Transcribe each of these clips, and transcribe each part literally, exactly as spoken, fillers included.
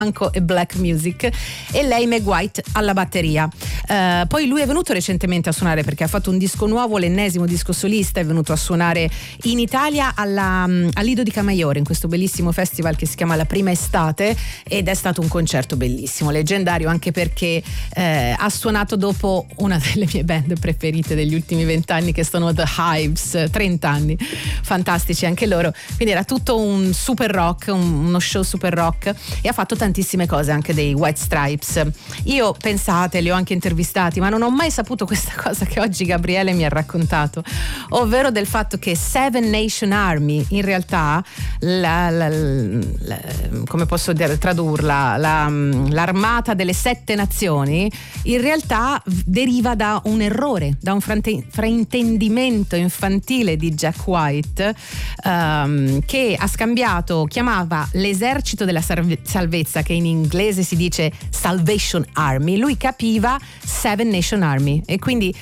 e black music, e lei Meg White alla batteria. Uh, poi lui è venuto recentemente a suonare perché ha fatto un disco nuovo, l'ennesimo disco solista, è venuto a suonare in Italia alla, um, al Lido di Camaiore, in questo bellissimo festival che si chiama La Prima Estate, ed è stato un concerto bellissimo, leggendario, anche perché eh, ha suonato dopo una delle mie band preferite degli ultimi vent'anni, che sono The Hives, trenta anni, fantastici anche loro, quindi era tutto un super rock, un, uno show super rock, e ha fatto tantissime cose anche dei White Stripes. Io, pensate, li ho anche intervistati, ma non ho mai saputo questa cosa che oggi Gabriele mi ha raccontato, ovvero del fatto che Seven Nation Army, in realtà la, la, la, come posso dire, tradurla, la, l'armata delle sette nazioni, in realtà deriva da un errore, da un frante, fraintendimento infantile di Jack White, um, che ha scambiato, chiamava l'esercito della salvezza, che in inglese si dice Salvation Army, lui capiva Seven Nation Army, e quindi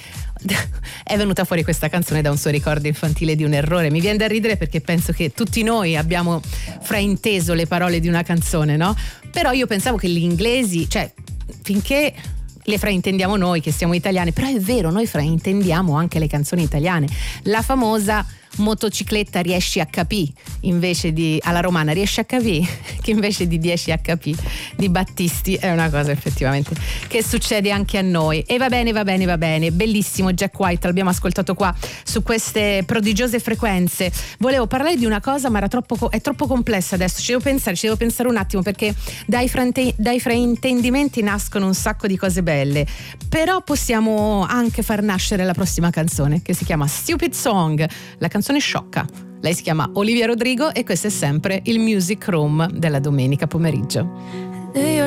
è venuta fuori questa canzone da un suo ricordo infantile di un errore. Mi viene da ridere perché penso che tutti noi abbiamo frainteso le parole di una canzone, no? Però io pensavo che gli inglesi, cioè finché le fraintendiamo noi che siamo italiani, però è vero, noi fraintendiamo anche le canzoni italiane. La famosa motocicletta riesci a capì invece di, alla romana riesci a capì, che invece di dieci acca pi di Battisti, è una cosa effettivamente che succede anche a noi. E va bene, va bene, va bene, bellissimo Jack White, l'abbiamo ascoltato qua su queste prodigiose frequenze. Volevo parlare di una cosa, ma era troppo, è troppo complessa adesso, ci devo pensare, ci devo pensare un attimo, perché dai, frante, dai fraintendimenti nascono un sacco di cose belle, però possiamo anche far nascere la prossima canzone, che si chiama Stupid Song, la canzone sciocca. Lei si chiama Olivia Rodrigo e questo è sempre il Music Room della domenica pomeriggio. Do you